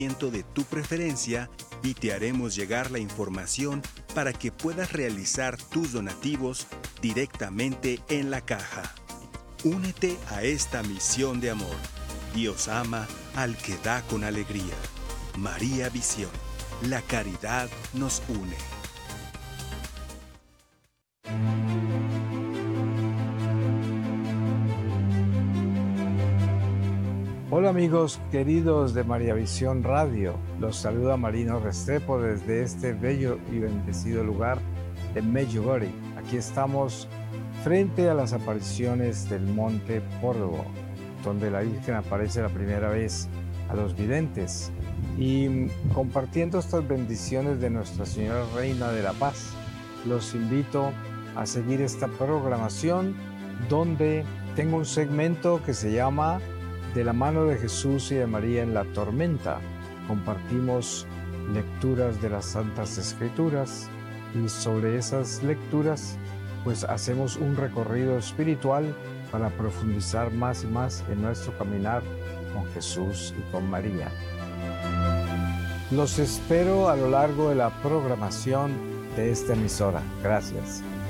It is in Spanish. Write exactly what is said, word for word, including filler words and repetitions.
de tu preferencia y te haremos llegar la información para que puedas realizar tus donativos directamente en la caja. Únete a esta misión de amor. Dios ama al que da con alegría. María Visión. La caridad nos une. Hola amigos queridos de María Visión Radio, los saluda Marino Restrepo desde este bello y bendecido lugar de Medjugorje. Aquí estamos frente a las apariciones del Monte Porvo, donde la Virgen aparece la primera vez a los videntes y compartiendo estas bendiciones de Nuestra Señora Reina de la Paz. Los invito a seguir esta programación donde tengo un segmento que se llama De la mano de Jesús y de María en la tormenta. Compartimos lecturas de las Santas Escrituras y sobre esas lecturas pues hacemos un recorrido espiritual para profundizar más y más en nuestro caminar con Jesús y con María. Los espero a lo largo de la programación de esta emisora. Gracias.